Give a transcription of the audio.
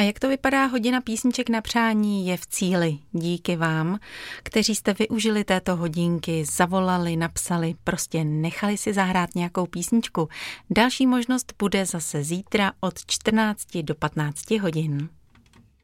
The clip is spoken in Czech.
A jak to vypadá hodina písniček na přání je v cíli. Díky vám, kteří jste využili této hodinky, zavolali, napsali, prostě nechali si zahrát nějakou písničku. Další možnost bude zase zítra od 14 do 15 hodin.